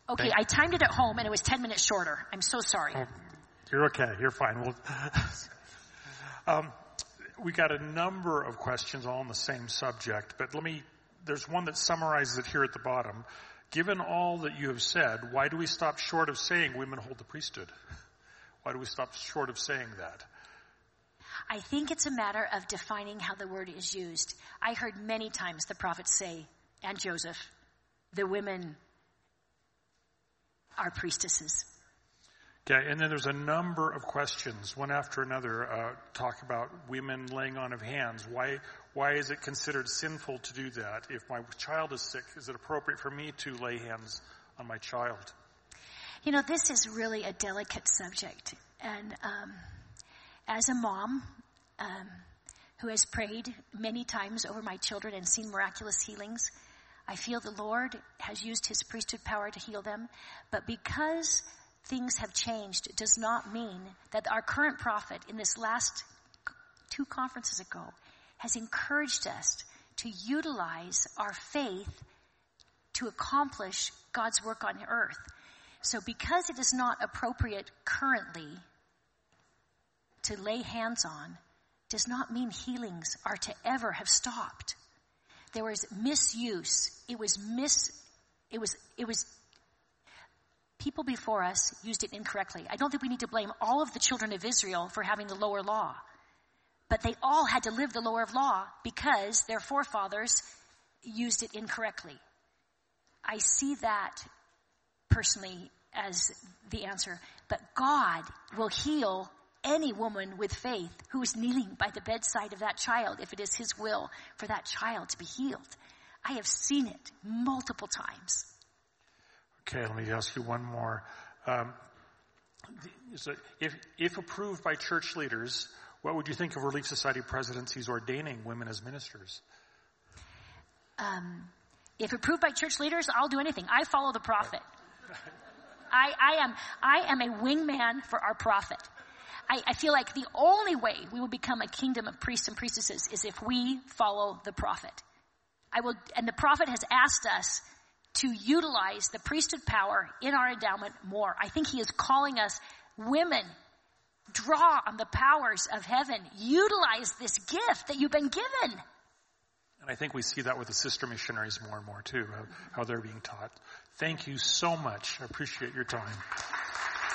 Okay, I timed it at home and it was 10 minutes shorter. I'm so sorry. Oh, you're okay. You're fine. We got a number of questions all on the same subject, but there's one that summarizes it here at the bottom. Given all that you have said, why do we stop short of saying women hold the priesthood? Why do we stop short of saying that? I think it's a matter of defining how the word is used. I heard many times the prophets say, and Joseph, the women are priestesses. Okay, and then there's a number of questions, one after another, talk about women laying on of hands. Why is it considered sinful to do that? If my child is sick, is it appropriate for me to lay hands on my child? You know, this is really a delicate subject. And as a mom who has prayed many times over my children and seen miraculous healings, I feel the Lord has used his priesthood power to heal them. But because things have changed, it does not mean that our current prophet in this last 2 conferences ago has encouraged us to utilize our faith to accomplish God's work on earth. So because it is not appropriate currently to lay hands on, does not mean healings are to ever have stopped. There was misuse. It was people before us used it incorrectly. I don't think we need to blame all of the children of Israel for having the lower law. But they all had to live the lower law because their forefathers used it incorrectly. I see that personally as the answer. But God will heal any woman with faith who is kneeling by the bedside of that child if it is his will for that child to be healed. I have seen it multiple times. Okay, let me ask you one more. If approved by church leaders, what would you think of Relief Society presidencies ordaining women as ministers? If approved by church leaders, I'll do anything. I follow the prophet. I am a wingman for our prophet. I feel like the only way we will become a kingdom of priests and priestesses is if we follow the prophet. And the prophet has asked us to utilize the priesthood power in our endowment more. I think he is calling us, women, draw on the powers of heaven. Utilize this gift that you've been given. And I think we see that with the sister missionaries more and more too, how they're being taught. Thank you so much. I appreciate your time.